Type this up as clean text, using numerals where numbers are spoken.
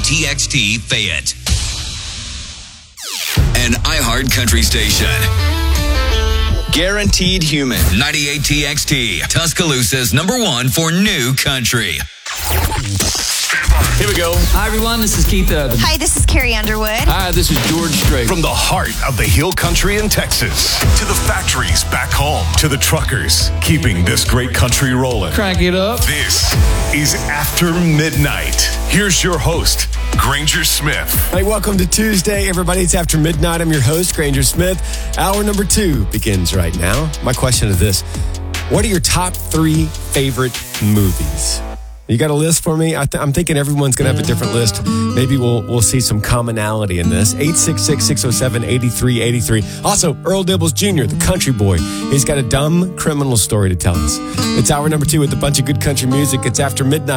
98TXT Fayette. An iHeart Country station. Guaranteed Human. 98TXT, Tuscaloosa's #1 for new country. Here we go. Hi, everyone. This is Keith Urban. Hi, this is Carrie Underwood. Hi, this is George Strait. From the heart of the Hill Country in Texas to the factories back home to the truckers keeping this great country rolling. Crank it up. This is After Midnight. Here's your host, Granger Smith. Hey, welcome to Tuesday, everybody. It's After Midnight. I'm your host, Granger Smith. Hour number 2 begins right now. My question is this: what are your top 3 favorite movies? You got a list for me? I'm thinking everyone's going to have a different list. Maybe we'll see some commonality in this. 866-607-8383. Also, Earl Dibbles Jr., the country boy. He's got a dumb criminal story to tell us. It's hour number 2 with a bunch of good country music. It's After Midnight.